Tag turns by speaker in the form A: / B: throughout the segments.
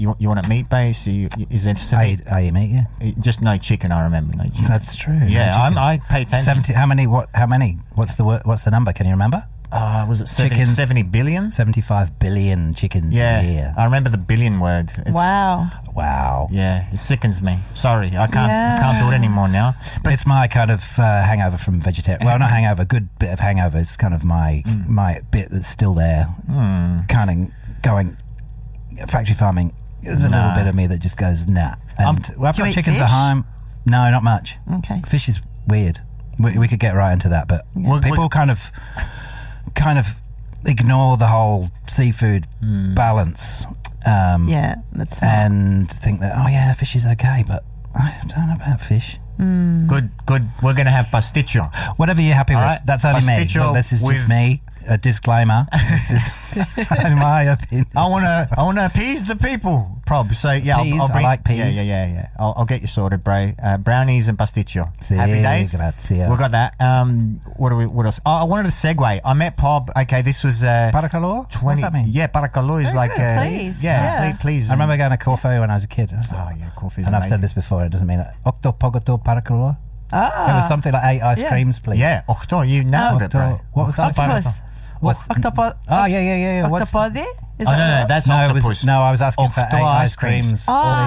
A: You want it meat based? Is it?
B: I eat meat. Yeah.
A: Just no chicken. I remember no chicken.
B: That's true.
A: Yeah,
B: no
A: I pay attention.
B: 70. How many? What's the number? Can you remember?
A: Was it 70 billion?
B: 75 billion chickens a year.
A: I remember the billion word.
B: Wow.
A: Yeah, it sickens me. Sorry, I can't do it anymore now.
B: But it's my kind of hangover from vegetarian. Well, not hangover, good bit of hangover. It's kind of my bit that's still there. Kind of going factory farming. There's a little bit of me that just goes, nah. And I've got chickens at home. No, not much.
C: Okay.
B: Fish is weird. We could get right into that, but people kind of ignore the whole seafood balance.
C: That's smart.
B: And think that fish is okay, but I don't know about fish.
A: Good. We're going to have pasticcio.
B: Whatever you're happy with.
A: Right.
B: That's only me. But this is just me. A disclaimer. This is in my opinion.
A: I want to appease the people. Probably. So
B: peas,
A: I'll bring.
B: I like peas.
A: Yeah. I'll get you sorted, bro. Brownies and pasticcio.
B: Sí,
A: happy days.
B: Grazie.
A: We got that. What else? I wanted to segue. I met Pob. Okay, this was
B: Paracalor?
A: 20.
B: What's that mean?
A: Yeah, Paracalor is like
C: please.
A: please.
B: I remember going to Corfu when I was a kid.
A: Corfu's
B: and I've said this before. It doesn't mean octopogoto Paracalor. It was something like 8 ice creams, please.
A: Yeah, octo. You nailed it, bro.
B: What was that?
C: Octopus.
B: Octopus. Oh, yeah.
C: Octopode?
A: No, that's octopus.
B: I was asking for 8 ice creams.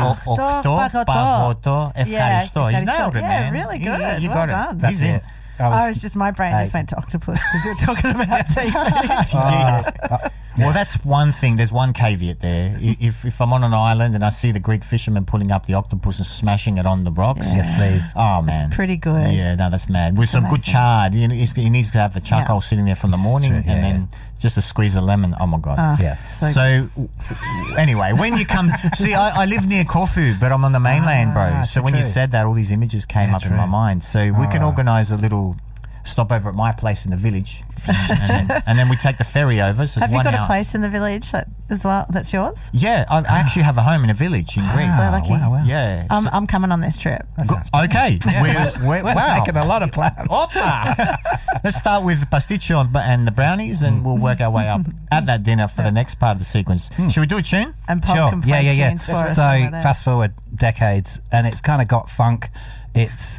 A: Octo, Efcharisto. He's nailed it, man.
C: Yeah, really good.
A: You
C: well
A: got
C: done.
A: it.
B: That's
A: He's in.
B: it.
C: My brain just went to octopus because we were talking about seafood.
A: Well, that's one thing. There's one caveat there. If I'm on an island and I see the Greek fishermen pulling up the octopus and smashing it on the rocks.
B: Yes, please.
A: Oh, man.
C: It's pretty good.
A: Yeah, no, that's mad. With some good chard. He needs to have the charcoal sitting there from the morning and then just a squeeze of lemon. Oh, my God. So anyway, when you come... See, I live near Corfu, but I'm on the mainland, bro. So when you said that, all these images came up in my mind. So we can organise a little stop over at my place in the village and then we take the ferry over. So
C: have you got
A: a
C: place in the village as well that's yours?
A: Yeah, I actually have a home in a village in Greece.
C: So lucky.
B: Wow.
A: Yeah.
C: I'm coming on this trip.
A: Okay. We're
B: making a lot of plans.
A: Let's start with pasticcio and the brownies and we'll work our way up at that dinner for the next part of the sequence. Should we do a tune?
C: And Pop can play tunes for us.
B: So fast forward decades and it's kind of got funk. It's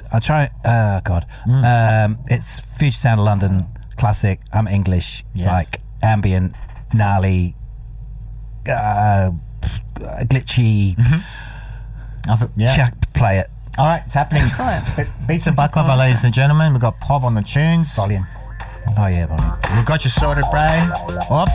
B: it's Future Sound of London classic. I'm English, like ambient, gnarly, glitchy. Play it.
A: All right, it's happening. Beats and baklava, ladies and gentlemen. We've got Pob on the tunes.
B: Volume. Oh yeah, volume.
A: We've got you sorted, Bray. Up.